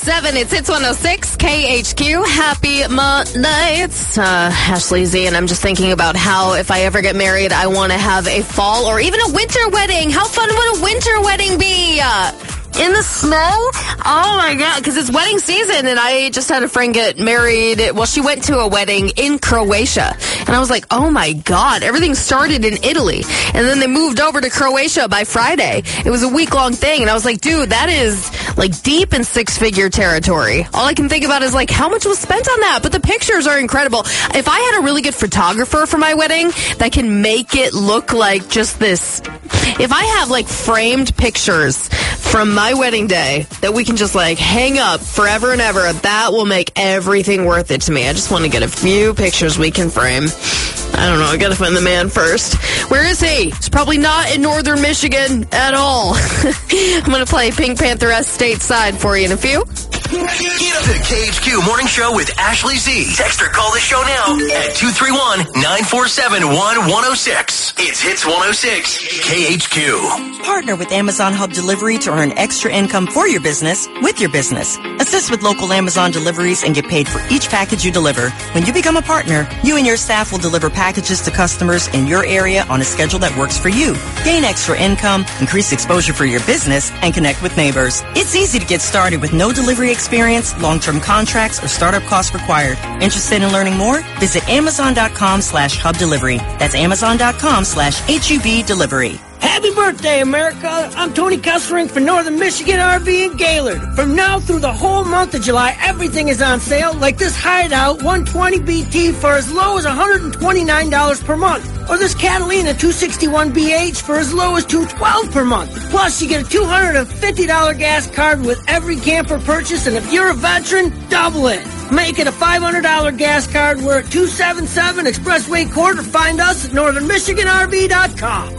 7. It's Hits 106, KHQ. Happy Monday. It's Ashley Z, and I'm just thinking about how if I ever get married, I want to have a fall or even a winter wedding. How fun would a winter wedding be? In the snow? Oh my God, because it's wedding season, and I just had a friend get married. Well, she went to a wedding in Croatia, and I was like, oh my God, everything started in Italy, and then they moved over to Croatia by Friday. It was a week-long thing, and I was like, dude, that is like deep in six-figure territory. All I can think about is like, how much was spent on that? But the pictures are incredible. If I had a really good photographer for my wedding that can make it look like just this, if I have like framed pictures from my wedding day that we can just like hang up forever and ever, that will make everything worth it to me. I just want to get a few pictures we can frame. I don't know. I got to find the man first. Where is he? He's probably not in northern Michigan at all. I'm going to play Pink Panther-esque Stateside for you in a few. The KHQ Morning Show with Ashley Z. Text or call the show now at 231-947-1106. It's Hits 106 KHQ. Partner with Amazon Hub Delivery to earn extra income for your business with your business. Assist with local Amazon deliveries and get paid for each package you deliver. When you become a partner, you and your staff will deliver packages to customers in your area on a schedule that works for you. Gain extra income, increase exposure for your business, and connect with neighbors. It's easy to get started with no delivery experience, long-term contracts, or startup costs required. Interested in learning more? Visit Amazon.com/Hub Delivery. That's Amazon.com/HUB Delivery. Happy birthday, America! I'm Tony Kessling for Northern Michigan RV in Gaylord. From now through the whole month of July, everything is on sale, like this Hideout 120 BT for as low as $129 per month. Or this Catalina 261 BH for as low as $212 per month. Plus, you get a $250 gas card with every camper purchase, and if you're a veteran, double it. Make it a $500 gas card. We're at 277 Expressway Court, or find us at northernmichiganrv.com.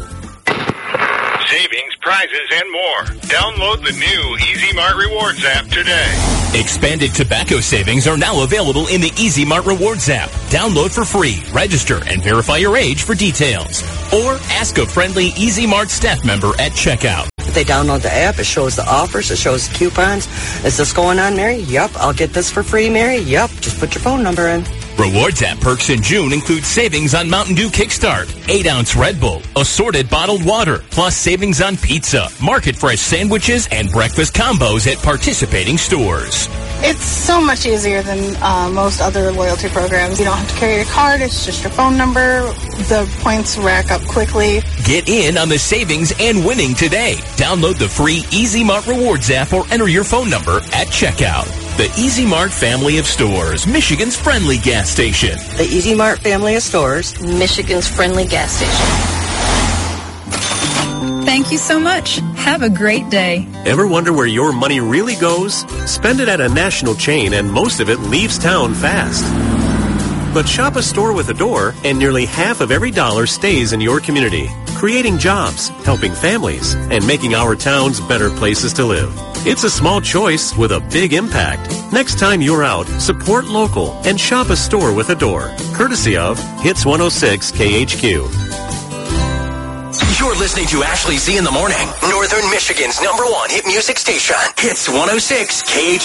Savings, prizes, and more. Download the new Easy Mart Rewards app today. Expanded tobacco savings are now available in the Easy Mart Rewards app. Download for free, register, and verify your age for details. Or ask a friendly Easy Mart staff member at checkout. If they download the app, it shows the offers, it shows the coupons. Is this going on, Mary? Yep. I'll get this for free, Mary? Yep. Just put your phone number in. Rewards app perks in June include savings on Mountain Dew Kickstart, 8-ounce Red Bull, assorted bottled water, plus savings on pizza, market fresh sandwiches, and breakfast combos at participating stores. It's so much easier than most other loyalty programs. You don't have to carry your card. It's just your phone number. The points rack up quickly. Get in on the savings and winning today. Download the free Easy Mart Rewards app or enter your phone number at checkout. The Easy Mart family of stores, Michigan's friendly gas station. The Easy Mart family of stores, Michigan's friendly gas station. Thank you so much. Have a great day. Ever wonder where your money really goes? Spend it at a national chain and most of it leaves town fast. But shop a store with a door and nearly half of every dollar stays in your community, creating jobs, helping families, and making our towns better places to live. It's a small choice with a big impact. Next time you're out, support local and shop a store with a door. Courtesy of Hits 106 KHQ. You're listening to Ashley Z in the Morning, Northern Michigan's #1 hit music station. Hits 106 KHQ.